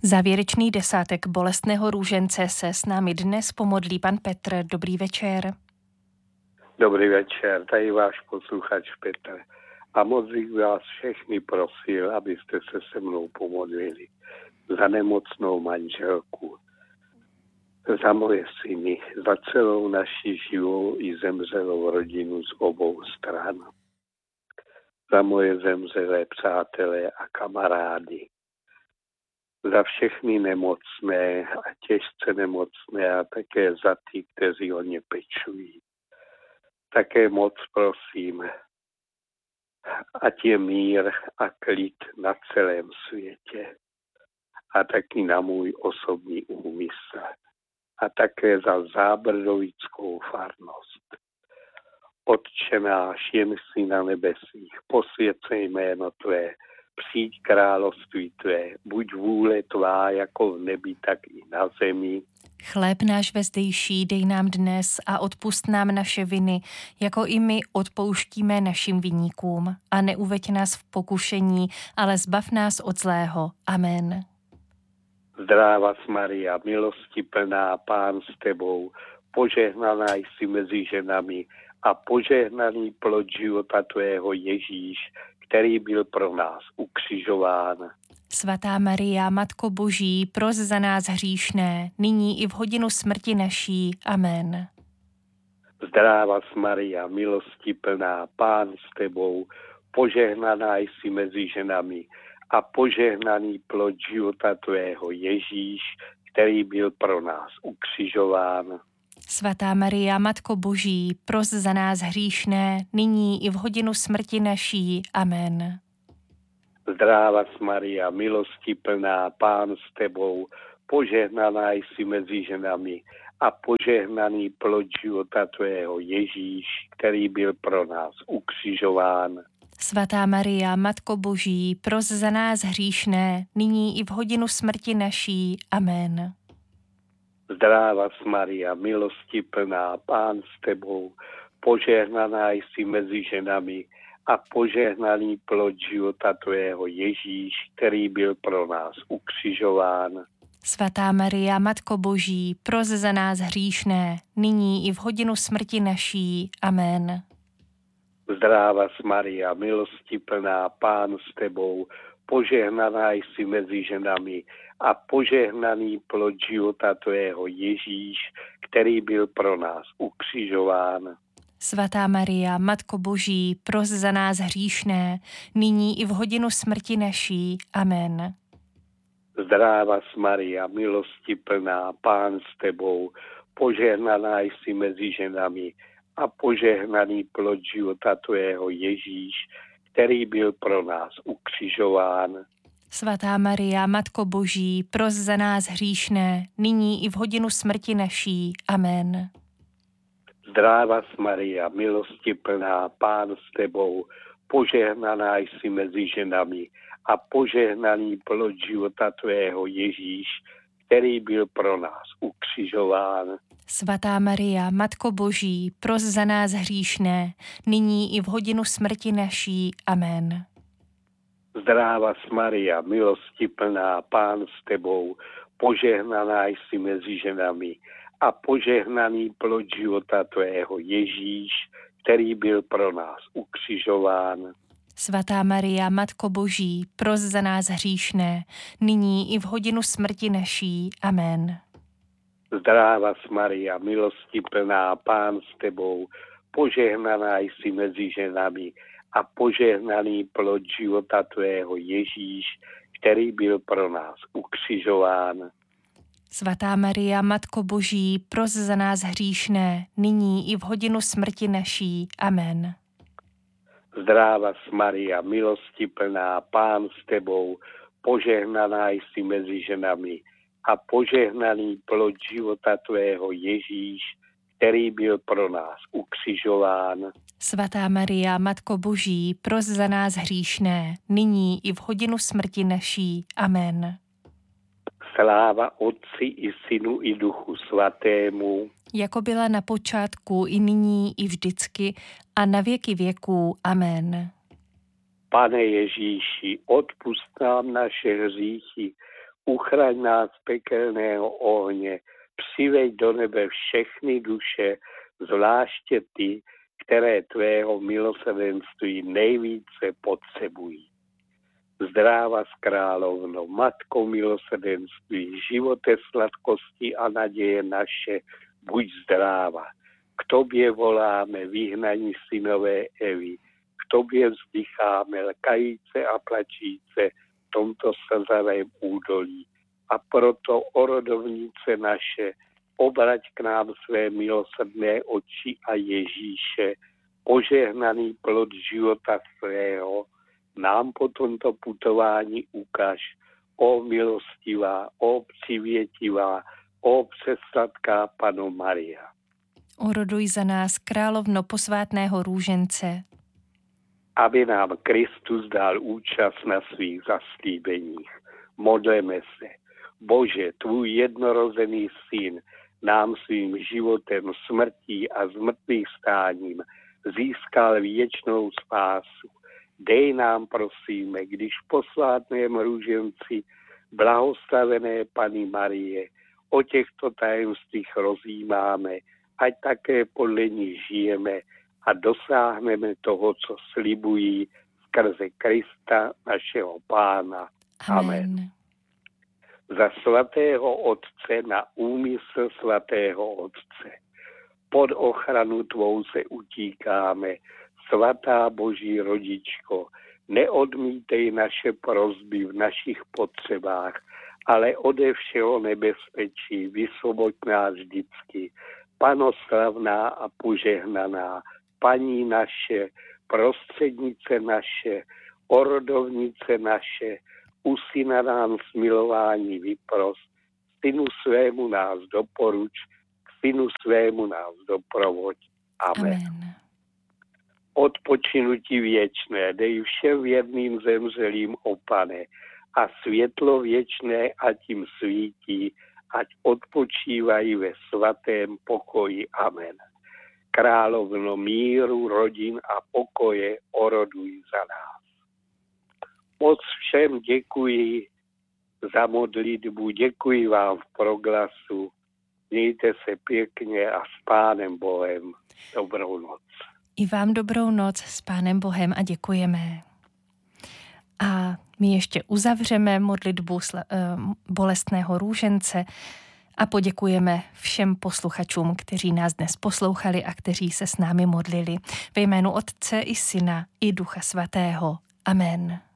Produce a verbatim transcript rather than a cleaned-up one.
Závěrečný desátek bolestného růžence se s námi dnes pomodlí pan Petr. Dobrý večer. Dobrý večer, tady váš posluchač Petr. A moc bych vás všechny prosil, abyste se se mnou pomodlili za nemocnou manželku, za moje syny, za celou naši živou i zemřelou rodinu z obou stran, za moje zemřelé přátelé a kamarády, za všechny nemocné a těžce nemocné a také za ty, kteří o ně pečují. Také moc prosím, ať je mír a klid na celém světě a taky na můj osobní úmysl a také za zábrdovickou farnost. Otče náš, jen jsi na nebesích, posvěcej jméno tvé, přijď království tvé, buď vůle tvá jako v nebi, tak i na zemi. Chléb náš vezdejší dej nám dnes a odpusť nám naše viny, jako i my odpouštíme našim viníkům. A neuveď nás v pokušení, ale zbav nás od zlého. Amen. Zdráva Maria, milosti plná, Pán s tebou, požehnaná jsi mezi ženami a požehnaný plod života tvého Ježíš, který byl pro nás ukřižován. Svatá Maria, Matko Boží, pros za nás hříšné, nyní i v hodinu smrti naší. Amen. Zdráva Maria, milosti plná, Pán s tebou, požehnaná jsi mezi ženami a požehnaný plod života tvého Ježíš, který byl pro nás ukřižován. Svatá Maria, Matko Boží, pros za nás hříšné, nyní i v hodinu smrti naší. Amen. Zdráva Maria, milosti plná, Pán s tebou, požehnaná jsi mezi ženami a požehnaný plod života tvého Ježíš, který byl pro nás ukřižován. Svatá Maria, Matko Boží, pros za nás hříšné, nyní i v hodinu smrti naší. Amen. Zdráva Maria, milosti plná, Pán s tebou, požehnaná jsi mezi ženami a požehnaný plod života tvého Ježíš, který byl pro nás ukřižován. Svatá Maria, Matko Boží, pros za nás hříšné, nyní i v hodinu smrti naší. Amen. Zdráva Maria, milosti plná, Pán s tebou, požehnaná jsi mezi ženami a požehnaný plod života tvého Ježíš, který byl pro nás ukřižován. Svatá Maria, Matko Boží, pros za nás hříšné, nyní i v hodinu smrti naší. Amen. Zdráva Maria, milosti plná, Pán s tebou, požehnaná jsi mezi ženami a požehnaný plod života tvého Ježíš, který byl pro nás ukřižován. Svatá Maria, Matko Boží, pros za nás hříšné, nyní i v hodinu smrti naší. Amen. Zdráva Maria, milosti plná, Pán s tebou, požehnaná jsi mezi ženami a požehnaný plod života tvého Ježíš, který byl pro nás ukřižován. Svatá Maria, Matko Boží, pros za nás hříšné, nyní i v hodinu smrti naší. Amen. Zdráva Maria, milosti plná, Pán s tebou, požehnaná jsi mezi ženami a požehnaný plod života tvého Ježíš, který byl pro nás ukřižován. Svatá Maria, Matko Boží, pros za nás hříšné, nyní i v hodinu smrti naší. Amen. Zdráva Maria, milosti plná, Pán s tebou, požehnaná jsi mezi ženami a požehnaný plod života tvého Ježíš, který byl pro nás ukřižován. Svatá Maria, Matko Boží, pros za nás hříšné, nyní i v hodinu smrti naší. Amen. Zdráva Maria, milosti plná, Pán s tebou, požehnaná jsi mezi ženami a požehnaný plod života tvého Ježíš, který byl pro nás ukřižován. Svatá Maria, Matko Boží, pros za nás hříšné, nyní i v hodinu smrti naší. Amen. Sláva Otci i Synu i Duchu Svatému, jako byla na počátku, i nyní, i vždycky, a na věky věků. Amen. Pane Ježíši, odpusť nám naše hříchy, Uchraň nás z pekelného ohně, přiveď do nebe všechny duše, zvláště ty, které tvého milosrdenství nejvíce potřebují. Zdráva z královno, matko milosrdenství, živote, sladkosti a naděje naše, buď zdráva. K tobě voláme, vyhnaní synové Evy, k tobě vzdycháme, lkajíce a plačíce v tomto slzavém údolí. A proto, o rodovnice naše, obrať k nám své milosrdné oči a Ježíše, požehnaný plod života svého, nám po tomto putování ukaž, ó milostivá, ó přivětivá, ó přesladká Panno Maria. Oroduj za nás, královno posvátného růžence. Aby nám Kristus dal účast na svých zaslíbeních. Modleme se. Bože, tvůj jednorozený syn nám svým životem, smrtí a zmrtvých stáním získal věčnou spásu. Dej nám, prosíme, když v posvátném růženci blahoslavené Panny Marie o těchto tajemstvích rozjímáme, ať také podle nich žijeme a dosáhneme toho, co slibují skrze Krista, našeho Pána. Amen. Amen. Za svatého Otce na úmysl svatého Otce. Pod ochranu tvou se utíkáme, svatá Boží rodičko, neodmítej naše prosby v našich potřebách, ale ode všeho nebezpečí vysvoboď nás vždycky. Panno slavná a požehnaná, Paní naše, prostřednice naše, orodovnice naše, u syna nám smilování vypros, synu svému nás doporuč, k synu svému nás doprovoď. Amen. Amen. Odpočinutí věčné dej všem věrným zemřelým, o Pane, a světlo věčné ať jim svítí, ať odpočívají ve svatém pokoji. Amen. Královno míru, rodin a pokoje, oroduj za nás. Moc všem děkuji za modlitbu, děkuji vám v proglasu. Mějte se pěkně a s Pánem Bohem. Dobrou noc. I vám dobrou noc s Pánem Bohem a děkujeme. A my ještě uzavřeme modlitbu bolestného růžence a poděkujeme všem posluchačům, kteří nás dnes poslouchali a kteří se s námi modlili. Ve jménu Otce i Syna i Ducha Svatého. Amen.